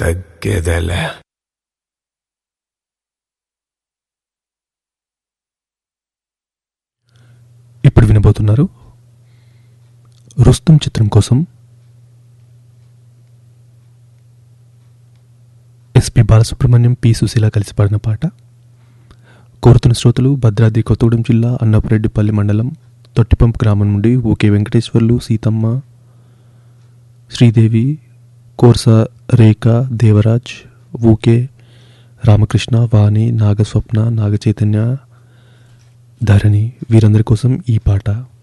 తగ్గేదేలే. ఇప్పుడు వినబోతున్నారు రుస్తుం చిత్రం కోసం ఎస్పి బాలసుబ్రహ్మణ్యం, పి సుశీల కలిసి పాడిన పాట. కోరుతున్న శ్రోతలు భద్రాద్రి కొత్తగూడెం జిల్లా అన్నపురెడ్డిపల్లి మండలం తొట్టిపంపు గ్రామం నుండి ఊకే వెంకటేశ్వర్లు, సీతమ్మ, శ్రీదేవి, కోర్స రేఖ, దేవరాజ్, ఊకే రామకృష్ణ, వాణి, నాగస్వప్న, నాగచైతన్య, ధరణి వీరందరి కోసం ఈ పాట.